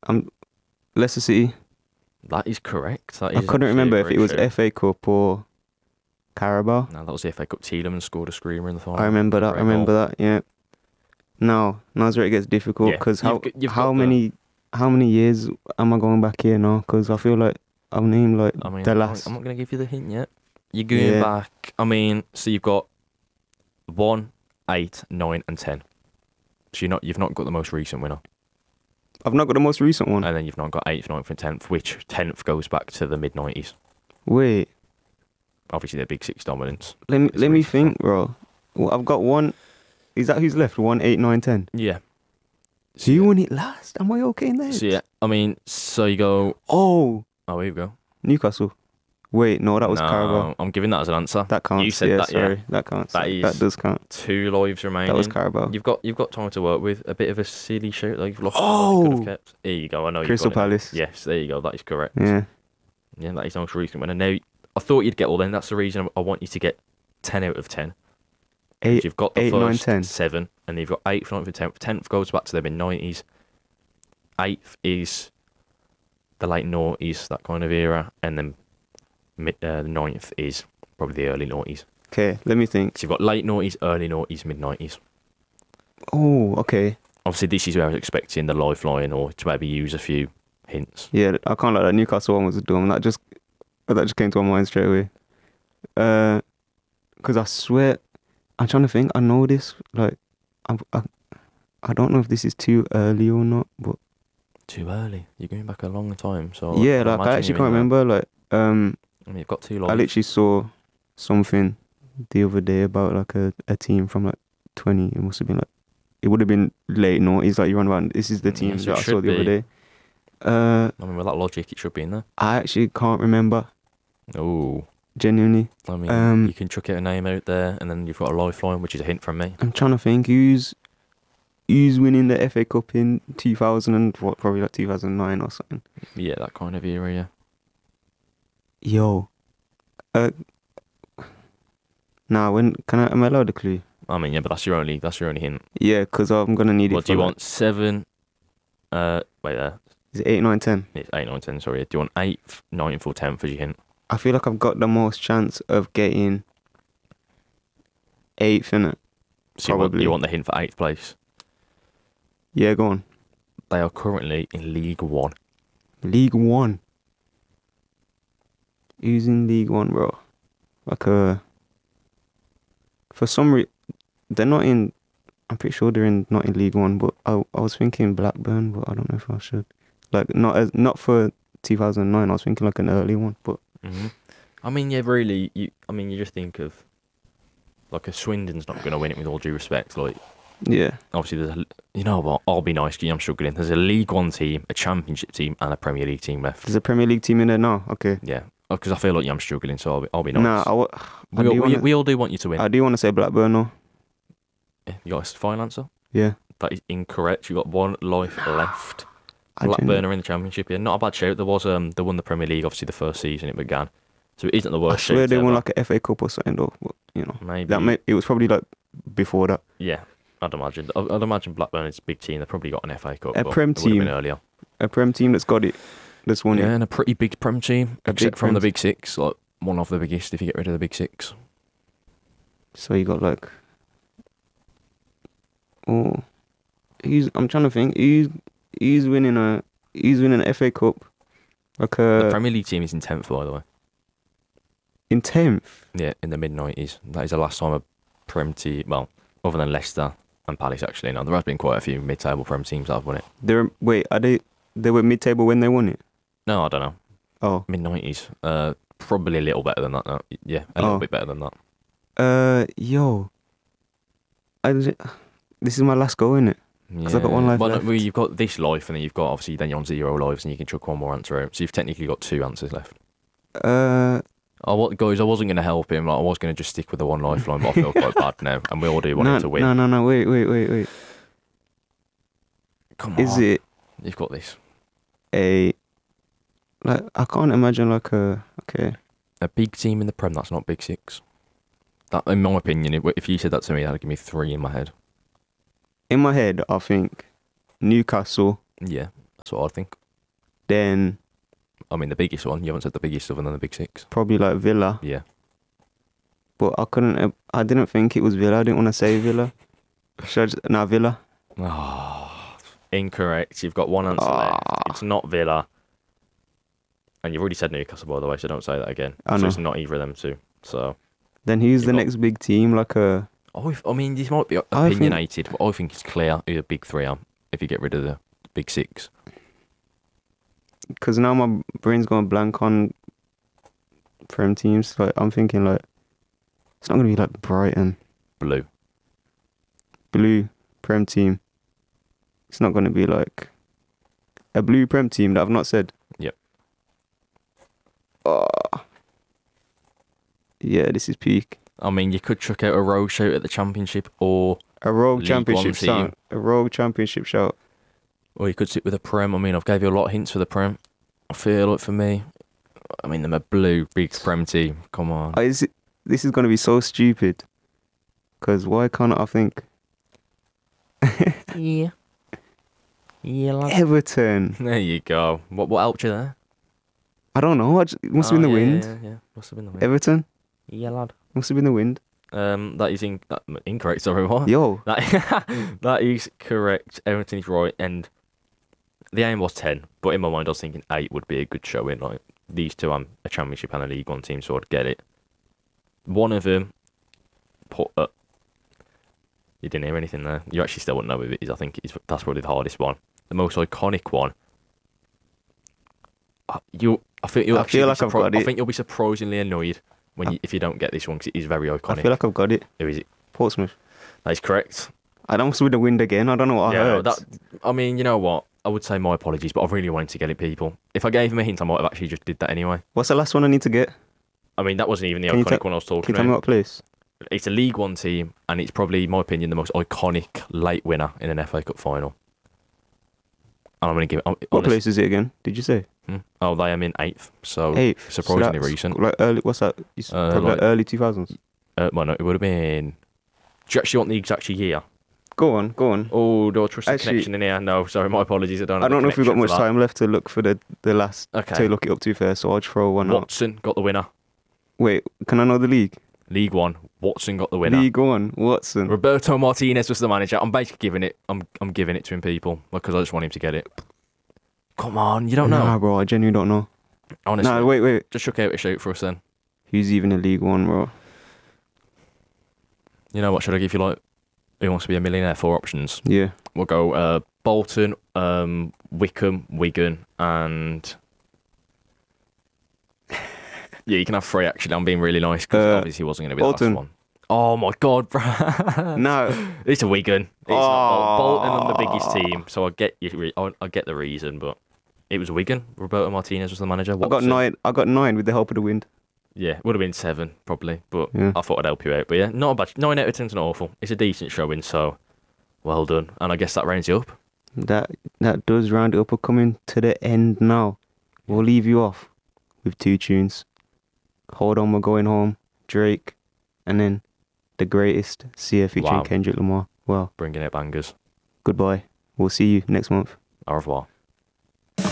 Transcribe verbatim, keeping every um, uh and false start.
I'm Leicester City. That is correct. That I is couldn't actually a remember if great it was shout. F A Cup or Carabao. No, that was the F A Cup. Tielemans scored a screamer in the final. I remember that. I Great remember goal. that. Yeah. Now, now's where it gets difficult Yeah, because you've how got- you've how got the- many how many years am I going back here now? Because I feel like I've named like I mean, the I'm not- last. I'm not going to give you the hint yet. You're going Yeah. back. I mean, so you've got one, eight, nine, and ten. So you're not, you've not got the most recent winner, I've not got the most recent one. and then you've not got eighth, ninth, and tenth, which tenth goes back to the mid nineties. Wait, Obviously, the Big Six dominance. let me It's let me recent think, bro. Well, I've got one. Is that who's left? One, eight, nine, ten. Yeah. So you won it last. Am I okay in there? So yeah, I mean, so you go. Oh, Oh, here we go. Newcastle. Wait, no, that was no, Carabao. I'm giving that as an answer. That counts. You said yeah, that, yeah. sorry, that counts. That That, is- that does count. Two lives remaining. That was Carabao. You've got you've got time to work with. A bit of a silly shout that you've lost. Oh! You could have kept. There you go. I know you've Crystal got it now. Palace. Yes, there you go. That is correct. Yeah. Yeah, that is the most recent winner. Now, I thought you'd get all then. That's the reason I want you to get ten out of ten. Eight. You've got the eight, first nine, ten. seven, and you've got eighth, ninth, and tenth. Tenth goes back to the mid nineties. Eighth is the late noughties, that kind of era, and then mid, uh, the ninth is probably the early noughties. Okay, let me think. So you've got late noughties, early noughties, mid nineties. Oh, okay. Obviously, this is where I was expecting the lifeline or to maybe use a few hints. Yeah, I can't like that Newcastle one was dumb. That just that just came to my mind straight away. Uh, because I swear, I'm trying to think. I know this. Like, I, I, I don't know if this is too early or not. But Too early. You're going back a long time, so yeah, I'd like I imagine actually you're can't in there. remember. Like, um, I mean, you've got two I lives. literally saw something the other day about like a, a team from like twenty. It must have been like it would have been late noughties. Like you run around. This is the Yeah, team so it that I saw should the other be. day. Uh, I mean, with that logic, it should be in there. I actually can't remember Oh, genuinely. I mean, Um, you can chuck out a name out there, and then you've got a lifeline, which is a hint from me. I'm trying to think who's who's winning the F A Cup in two thousand and what, probably like two thousand nine or something. Yeah, that kind of era, yeah. Yo, uh, nah. When can I? Am I allowed a clue? I mean, yeah, but that's your only that's your only hint. Yeah, because I'm gonna need it. What for do you like- want? Seven. Uh, wait there. Is it eight, nine, ten? It's eight, nine, ten. Sorry. Do you want eighth, ninth, or tenth as your hint? I feel like I've got the most chance of getting eighth in it. So you want, Probably. you want the hint for eighth place. Yeah, go on. They are currently in League One. League One. Who's in League One, bro? Like uh for some reason, they're not in. I'm pretty sure they're in not in League One, but I I was thinking Blackburn, but I don't know if I should. Like not as not for two thousand nine. I was thinking like an early one, but Mm-hmm. I mean, yeah, really. You. I mean, you just think of like a Swindon's not going to win it with all due respect. Like, yeah, obviously, there's a, you know what? I'll be nice. 'Cause I'm struggling. There's a League One team, a Championship team, and a Premier League team left. there's a Premier League team in there now. Okay, Yeah, because I feel like I'm struggling, so I'll be, I'll be nice. nah, I, wa- I we, do all, we, wanna, we all do want you to win. I do want to say Blackburn though. Yeah, you got a final answer? Yeah, That is incorrect. You got one life left. I Blackburn genu- are in the Championship. Yeah, not a bad shout. There was um, they won the Premier League obviously the first season it began, so it isn't the I worst. swear shout they won ever. like a F A Cup or something though. But, you know, Maybe that may, it was probably like before that. Yeah, I'd imagine. I'd I'd imagine Blackburn is a big team. They've probably got an F A Cup. A but Prem it would have team. been earlier. A Prem team that's got it, that's won Yeah, it. and a pretty big Prem team, A except big from the Prem Big Six, like one of the biggest. If you get rid of the Big Six, So you got like, oh, he's. I'm trying to think. He's he's winning a he's winning an F A Cup, like the uh, Premier League team is in tenth, by the way. in tenth. Yeah, in the mid nineties. That is the last time a Prem team. Well, other than Leicester and Palace, actually. Now there has been quite a few mid-table Prem teams that have won it. They're wait, are they? They were mid table when they won it. No, I don't know. Oh, Mid nineties. Uh, probably a little better than that. Now. Yeah, a little Oh. bit better than that. uh, yo, I j- this is my last go in it. 'Cause I've got one life well, no, left. well, you've got this life, and then you've got obviously then you're on zero lives, and you can chuck one more answer out. So you've technically got two answers left. Uh, Oh, what guys? I wasn't going to help him. Like, I was going to just stick with the one lifeline, but I feel quite bad now, and we all do want no, him to win. no, no, no. Wait, wait, wait, wait. Come on, Is it You've got this. a like? I can't imagine like a okay. A big team in the Prem. That's not Big Six. That, in my opinion, if- if you said that to me, that'd give me three in my head. In my head, I think Newcastle, Yeah, That's what I think. Then I mean, the biggest one. You haven't said the biggest other than the big six. probably like Villa. Yeah. But I couldn't. I didn't think it was Villa. I didn't want to say Villa. Should I just, nah, Villa. Oh, incorrect. You've got one answer Ah. left. It's not Villa. And you've already said Newcastle, by the way, so don't say that again. I so know. it's not either of them two. So, Then who's You've the got- next big team? Like a I, I mean, this might be I think- opinionated, but I think it's clear who the big three are if you get rid of the big six. because now my brain's going blank on Prem teams. Like I'm thinking like it's not gonna be like Brighton, Blue. blue Prem team. It's not gonna be like a blue Prem team that I've not said. Yep. Oh. Yeah, this is peak. I mean, you could chuck out a road shout at the Championship, or A rogue League championship One team. shout. A rogue championship shout. or you could sit with a Prem. I mean, I've gave you a lot of hints for the Prem. I feel like for me, I mean, them a blue big Prem team. Come on. I, is it, this is gonna be so stupid. Cause why can't I think Yeah. Yeah, lad. Everton? There you go. What what helped you there? I don't know. I just, it must have been Oh, the yeah, wind. Yeah, yeah, must have been the wind. Everton Yeah, lad. must have been the wind. Um, that is in, that, incorrect. Sorry, what? Yo, That, that is correct. Everton is right, and the aim was ten, but in my mind, I was thinking eight would be a good showing. Like these two, I'm a Championship and a League One team, so I'd get it. One of them, put up. You didn't hear anything there. You actually still wouldn't know who it is. I think it's, that's probably the hardest one, the most iconic one. Uh, You, I think you'll I actually feel be like I've surpri- got I it. think you'll be surprisingly annoyed when you, if you don't get this one because it is very I iconic. feel like I've got it. Who is it? Portsmouth. That is correct. I don't with the wind again. I don't know what I yeah, heard. that. I mean, you know what? I would say my apologies, but I really wanted to get it, people. If I gave him a hint, I might have actually just did that anyway. What's the last one I need to get? I mean, that wasn't even the Can you iconic tell- one I was Can talking you tell me about. what place? It's a League One team, and it's probably, in my opinion, the most iconic late winner in an F A Cup final. And I'm going to give it. I'm, What honest- place is it again? Did you say Hmm? Oh, they am in eighth, so eighth? surprisingly so that's recent. Like early. What's that? It's Uh, probably like- like early two thousands. Uh, well, no, it would have been. Do you actually want the exact year? Go on, go on. Oh, do I trust the Actually- connection in here? No, sorry, my apologies. I don't. I Have the don't know if we've got connection much for that. time left to look for the the last Okay. to look it up to first. So I'll just throw one out. Watson got the winner. Wait, can I know the league? League One. Watson got the winner. League One, Watson. Roberto Martinez was the manager. I'm basically giving it. I'm I'm giving it to him, people, because I just want him to get it. Come on, you don't know. Nah, bro, I genuinely don't know. Honestly, Nah, wait, wait. just chuck out a shout for us then. Who's even in League One, bro? You know what? Should I give you like who wants to be a millionaire? Four options. Yeah. We'll go uh, Bolton, um, Wickham, Wigan, and yeah, you can have three. Actually, I'm being really nice because Uh, obviously he wasn't going to be Bolton. the last one. Oh my god, bro! No. It's a Wigan. It's not Bol- Bolton on the Oh. biggest team, so I get you. re- I, I get the reason, but it was Wigan. Roberto Martinez was the manager. I got Watson- nine. I got nine with the help of the wind. Yeah, would have been seven probably, but Yeah. I thought I'd help you out. But yeah, not a bad. Nine out of ten's not awful. It's a decent showing, so well done. And I guess that rounds you up. That that does round it up. We're coming to the end now. We'll leave you off with two tunes. Hold On, We're Going Home, Drake, and then the greatest, Sia featuring Wow. Kendrick Lamar. Well, Bringing out bangers. goodbye. We'll see you next month. Au revoir.